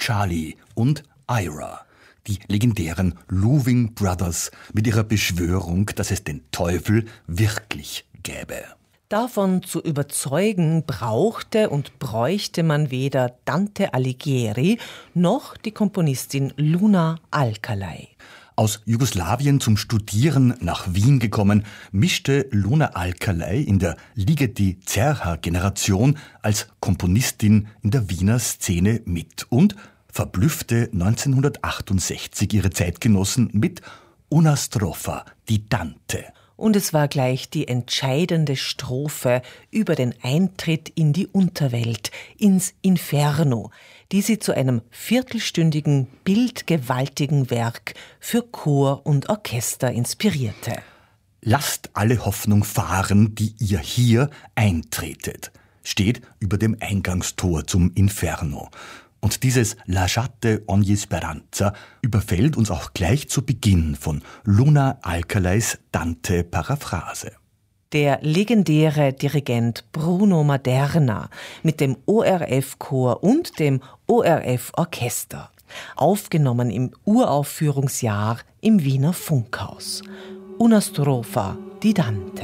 Charlie und Ira. Die legendären Louving Brothers mit ihrer Beschwörung, dass es den Teufel wirklich gäbe. Davon zu überzeugen brauchte und bräuchte man weder Dante Alighieri noch die Komponistin Luna Alcalay. Aus Jugoslawien zum Studieren nach Wien gekommen, mischte Luna Alcalay in der Ligeti Zerha-Generation als Komponistin in der Wiener Szene mit und verblüffte 1968 ihre Zeitgenossen mit Una Strofa di Dante. Und es war gleich die entscheidende Strophe über den Eintritt in die Unterwelt, ins Inferno, die sie zu einem viertelstündigen, bildgewaltigen Werk für Chor und Orchester inspirierte. Lasst alle Hoffnung fahren, die ihr hier eintretet, steht über dem Eingangstor zum Inferno. Und dieses Lasciate ogni speranza überfällt uns auch gleich zu Beginn von Luna Alcalays Dante-Paraphrase. Der legendäre Dirigent Bruno Maderna mit dem ORF-Chor und dem ORF-Orchester. Aufgenommen im Uraufführungsjahr im Wiener Funkhaus. Una Strofa di Dante.